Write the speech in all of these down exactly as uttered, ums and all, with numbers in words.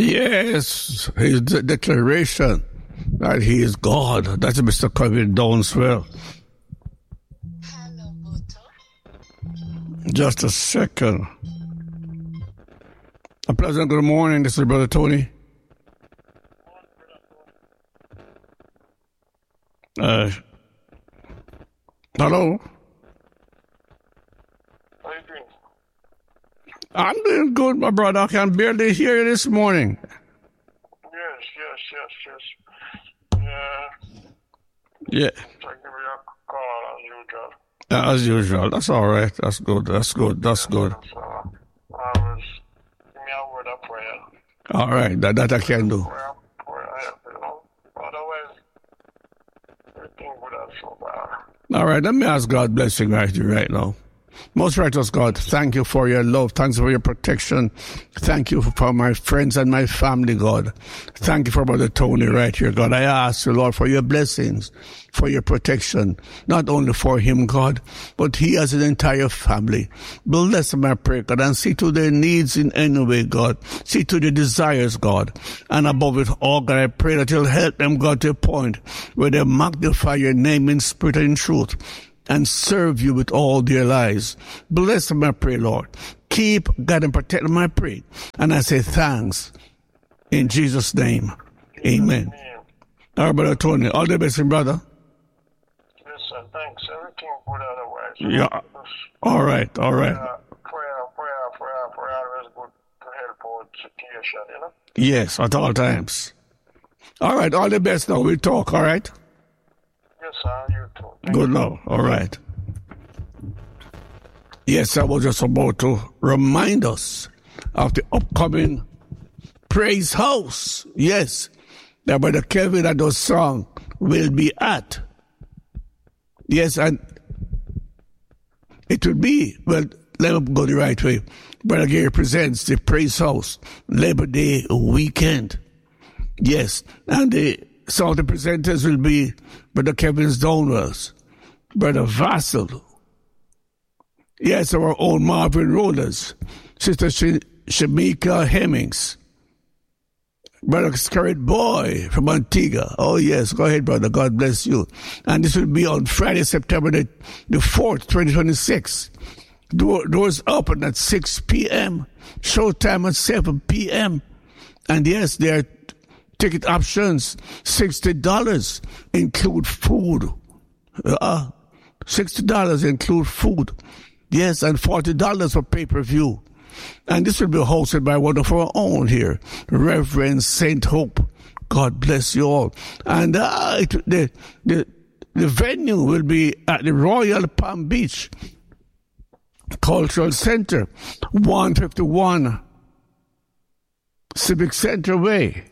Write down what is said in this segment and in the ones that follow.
Yes, his de- declaration that he is God. That's Mister Kevin Downswell. Hello, Boto. Just a second. A pleasant good morning. This is Brother Tony. Uh, hello? How you doing? I'm doing good, my brother. I can barely hear you this morning. Yes, yes, yes, yes. Yeah. Yeah, I give you a call as usual. uh, as usual. That's all right. That's good. That's good. That's good. So, I was, give me a word of prayer. All right. That, that I can do. Prayer, prayer, you know. Otherwise, everything would have so bad. All right. Let me ask God blessing right here, right now. Most righteous God, thank you for your love. Thanks for your protection. Thank you for my friends and my family, God. Thank you for Brother Tony right here, God. I ask you, Lord, for your blessings, for your protection, not only for him, God, but he has an entire family. Bless them, I pray, God, and see to their needs in any way, God. See to their desires, God. And above it all, God, I pray that you'll help them, God, to a point where they magnify your name in spirit and in truth, and serve you with all their lives. Bless them, I pray, Lord. Keep, God, and protect them, I pray. And I say thanks in Jesus' name. Amen. Amen. All right, Brother Tony. All the best, brother. Listen, thanks. Everything good otherwise. Yeah. All right, all right. Prayer, prayer, prayer, prayer, prayer always good to help out situation, you know? Yes, at all times. All right, all the best now. We'll talk, all right? Yes, sir. You too. Thank Good now. All right. Yes, I was just about to remind us of the upcoming Praise House. Yes, that Brother Kevin and those song will be at. Yes, and it will be, well, let me go the right way. Brother Gary presents the Praise House Labor Day weekend. Yes, and the, some of the presenters will be Brother Kevin Downswell, Brother Vassal, yes, our own Marvin Rollers, Sister Sh- Shamika Hemmings, Brother Scarrett Boy from Antigua. Oh, yes, go ahead, brother. God bless you. And this will be on Friday, September the, the fourth, twenty twenty-six. Door, doors open at six p.m., showtime at seven p.m. And yes, there are ticket options, sixty dollars, include food. Uh, sixty dollars include food. Yes, and forty dollars for pay-per-view. And this will be hosted by one of our own here, Reverend Saint Hope. God bless you all. And uh, it, the, the, the venue will be at the Royal Palm Beach Cultural Center, one fifty-one Civic Center Way.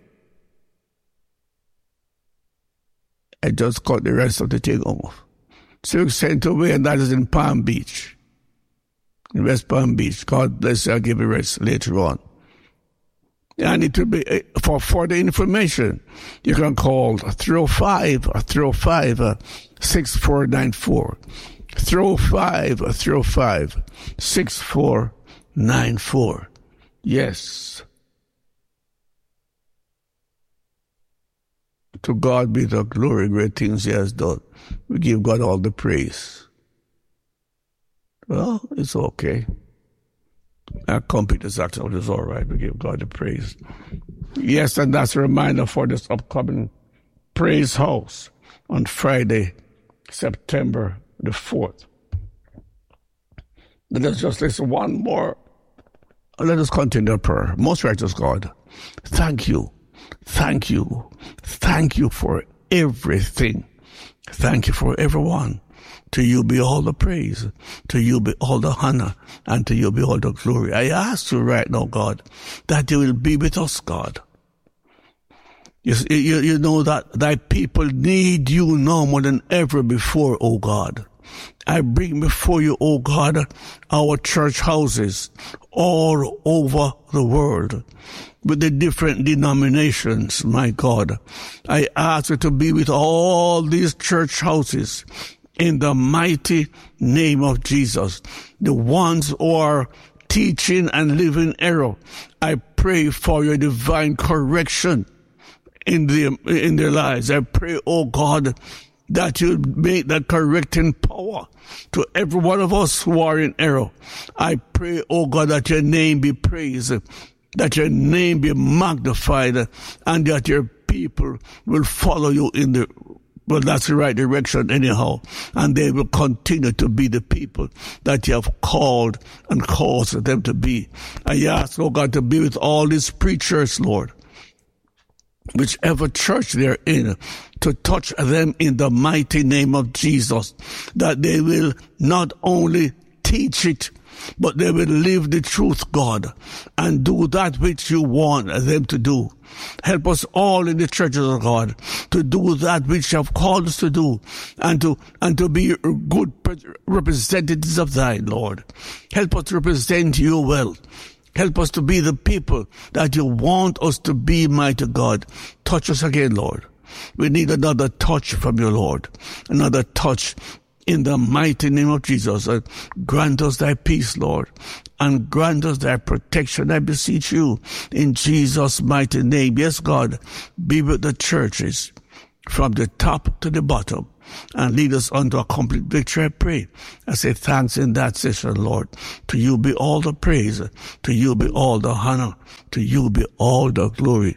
I just cut the rest of the thing off. Civic Center Way, and that is in Palm Beach. In West Palm Beach. God bless you. I'll give you rest later on. And it will be, for further information, you can call three oh five, three oh five, six four nine four. three oh five, three oh five, six four nine four. Yes. To God be the glory, great things he has done. We give God all the praise. Well, it's okay. Our computers actually is all right. We give God the praise. Yes, and that's a reminder for this upcoming Praise House on Friday, September the fourth. Let us just listen one more. Let us continue prayer. Most righteous God, thank you. Thank you. Thank you for everything. Thank you for everyone. To you be all the praise. To you be all the honor. And to you be all the glory. I ask you right now, God, that you will be with us, God. You, you, you know that thy people need you now more than ever before, O God. I bring before you, O God, our church houses all over the world with the different denominations, my God. I ask you to be with all these church houses in the mighty name of Jesus. The ones who are teaching and living error, I pray for your divine correction in the in their lives. I pray, oh God, that you make that correcting power to every one of us who are in error. I pray, oh God, that your name be praised, that your name be magnified, and that your people will follow you in the well, that's the right direction anyhow, and they will continue to be the people that you have called and caused them to be. I ask, oh God, to be with all these preachers, Lord, whichever church they're in, to touch them in the mighty name of Jesus, that they will not only teach it, but they will live the truth, God, and do that which you want them to do. Help us all in the churches of God to do that which you have called us to do, and to and to be good representatives of thine, Lord. Help us to represent you well. Help us to be the people that you want us to be, mighty God. Touch us again, Lord. We need another touch from you, Lord. Another touch in the mighty name of Jesus. And grant us thy peace, Lord. And grant us thy protection, I beseech you, in Jesus' mighty name. Yes, God, be with the churches from the top to the bottom, and lead us unto a complete victory, I pray. I say thanks in that session, Lord. To you be all the praise. To you be all the honor. To you be all the glory.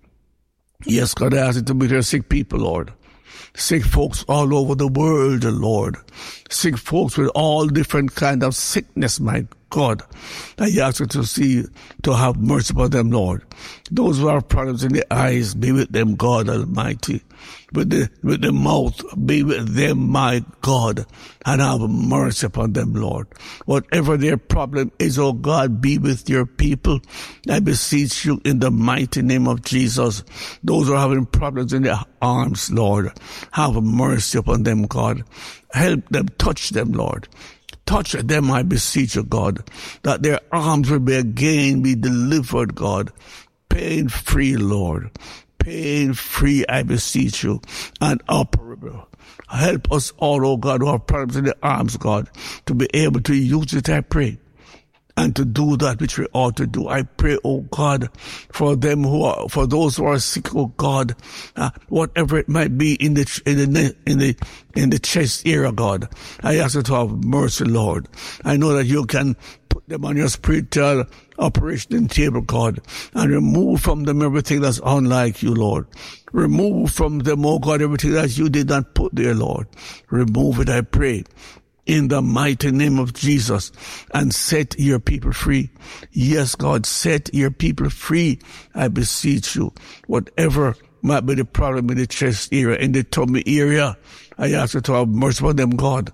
Yes, God, I ask you to be there sick people, Lord. Sick folks all over the world, Lord. Sick folks with all different kind of sickness, my God. I ask you to see, to have mercy upon them, Lord. Those who have problems in the eyes, be with them, God Almighty. With the, with the mouth, be with them, my God, and have mercy upon them, Lord. Whatever their problem is, oh God, be with your people. I beseech you in the mighty name of Jesus. Those who are having problems in their arms, Lord, have mercy upon them, God. Help them, touch them, Lord. Touch them, I beseech you, God, that their arms will be again be delivered, God. Pain-free, Lord. Pain-free, I beseech you, and operable. Help us all, oh God, who have problems in the arms, God, to be able to use it, I pray, and to do that which we ought to do. I pray, oh God, for them who are, for those who are sick, oh God, uh, whatever it might be in the in the in the in the chest area, God, I ask you to have mercy, Lord. I know that you can put them on your spiritual operation table, God, and remove from them everything that's unlike you, Lord. Remove from them, oh God, everything that you did not put there, Lord. Remove it, I pray, in the mighty name of Jesus, and set your people free. Yes, God, set your people free, I beseech you. Whatever might be the problem in the chest area, in the tummy area, I ask you to have mercy on them, God.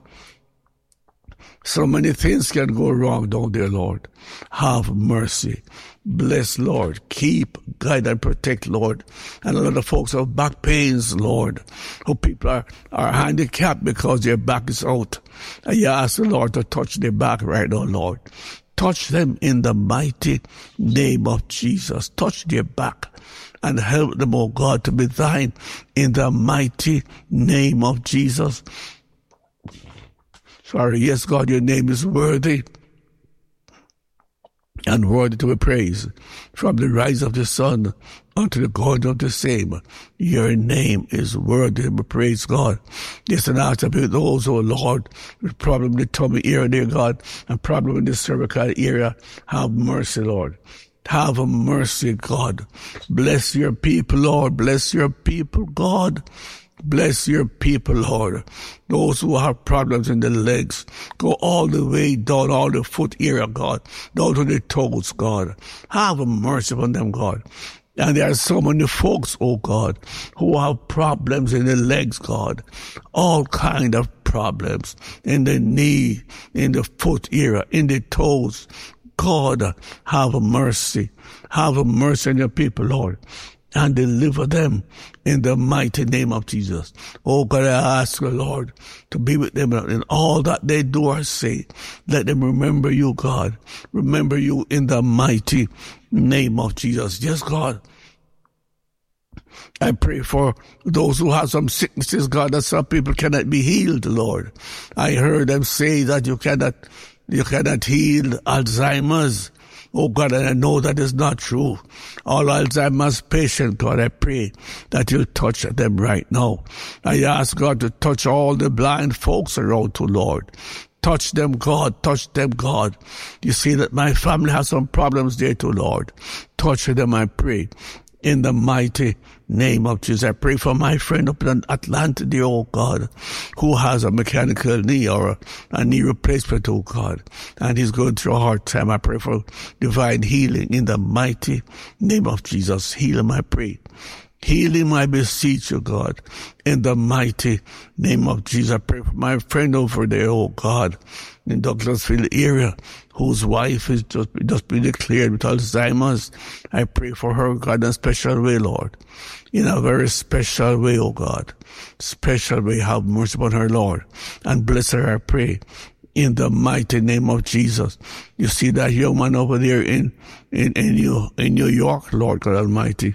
So many things can go wrong, don't they, Lord? Have mercy. Bless, Lord. Keep, guide, and protect, Lord. And a lot of folks have back pains, Lord. Who people are, are handicapped because their back is out. And you ask the Lord to touch their back right now, Lord. Touch them in the mighty name of Jesus. Touch their back and help them, oh God, to be thine in the mighty name of Jesus. Sorry, yes, God, your name is worthy and worthy to be praised. From the rise of the sun unto the going of the same, your name is worthy to be praised, God. Yes, and I ask about those, oh Lord, with problem in the tummy area, dear God, and problem in the cervical area. Have mercy, Lord. Have mercy, God. Bless your people, Lord. Bless your people, God. Bless your people, Lord. Those who have problems in the legs, go all the way down, all the foot area, God, down to the toes, God. Have mercy upon them, God. And there are so many folks, oh God, who have problems in the legs, God. All kind of problems in the knee, in the foot area, in the toes. God, have mercy. Have mercy on your people, Lord, and deliver them in the mighty name of Jesus. Oh God, I ask you, Lord, to be with them in all that they do or say. Let them remember you, God. Remember you in the mighty name of Jesus. Yes, God. I pray for those who have some sicknesses, God, that some people cannot be healed, Lord. I heard them say that you cannot, you cannot heal Alzheimer's. Oh God, and I know that is not true. All Alzheimer's patients, God, I pray that you'll touch them right now. I ask God to touch all the blind folks around too, Lord. Touch them, God. Touch them, God. You see that my family has some problems there too, Lord. Touch them, I pray. In the mighty name of Jesus, I pray for my friend up in Atlanta, dear, oh God, who has a mechanical knee or a, a knee replacement, oh God, and he's going through a hard time. I pray for divine healing in the mighty name of Jesus. Heal him, I pray. Heal him, I beseech you, God, in the mighty name of Jesus. I pray for my friend over there, oh God, in Douglasville area, whose wife is just, just been declared with Alzheimer's. I pray for her, God, in a special way, Lord. In a very special way, oh God. Special way, have mercy upon her, Lord. And bless her, I pray, in the mighty name of Jesus. You see that young man over there in, in, in, New, in New York, Lord God Almighty.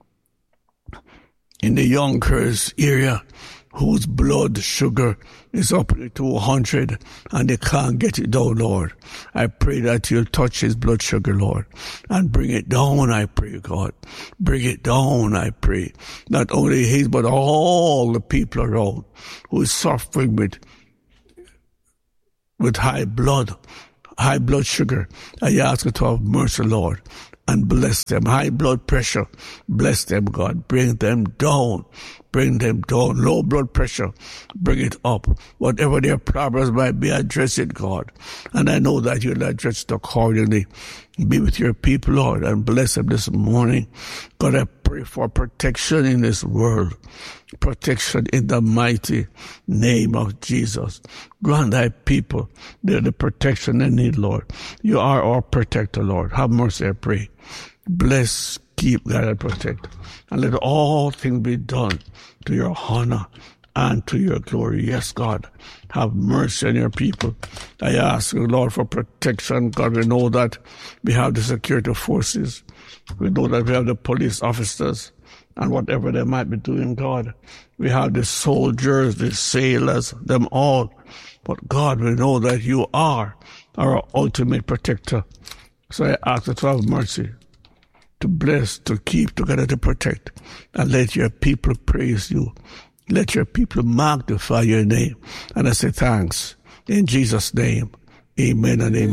In the Yonkers area, whose blood sugar is up to one hundred and they can't get it down, Lord. I pray that you'll touch his blood sugar, Lord, and bring it down, I pray, God. Bring it down, I pray. Not only his, but all the people around who is suffering with, with high blood, high blood sugar. I ask you to have mercy, Lord, and bless them. High blood pressure, bless them, God. Bring them down. Bring them down. Low blood pressure, bring it up. Whatever their problems might be, address it, God. And I know that you'll address it accordingly. Be with your people, Lord, and bless them this morning. God, I pray for protection in this world. Protection in the mighty name of Jesus. Grant thy people the, the protection they need, Lord. You are our protector, Lord. Have mercy, I pray. Bless, keep, guide, and protect. And let all things be done to your honor and to your glory. Yes, God, have mercy on your people. I ask you, Lord, for protection. God, we know that we have the security forces. We know that we have the police officers and whatever they might be doing, God. We have the soldiers, the sailors, them all. But God, we know that you are our ultimate protector. So I ask you to have mercy, to bless, to keep, together to protect. And let your people praise you. Let your people magnify your name. And I say thanks. In Jesus' name, amen and amen.